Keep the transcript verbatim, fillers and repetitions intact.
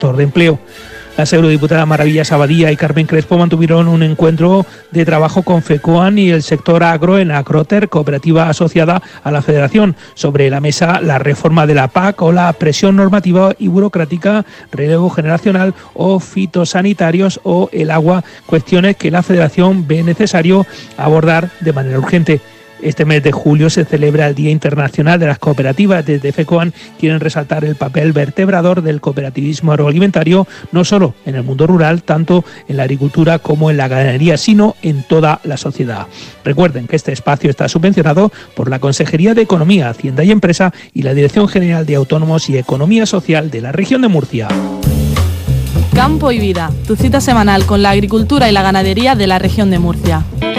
sector de empleo. Las eurodiputadas Maravillas Abadía y Carmen Crespo mantuvieron un encuentro de trabajo con FECOAN y el sector agro en Agroter, cooperativa asociada a la Federación. Sobre la mesa, la reforma de la P A C o la presión normativa y burocrática, relevo generacional o fitosanitarios o el agua, cuestiones que la Federación ve necesario abordar de manera urgente. Este mes de julio se celebra el Día Internacional de las Cooperativas. Desde FECOAN quieren resaltar el papel vertebrador del cooperativismo agroalimentario, no solo en el mundo rural, tanto en la agricultura como en la ganadería, sino en toda la sociedad. Recuerden que este espacio está subvencionado por la Consejería de Economía, Hacienda y Empresa y la Dirección General de Autónomos y Economía Social de la Región de Murcia. Campo y Vida, tu cita semanal con la agricultura y la ganadería de la Región de Murcia.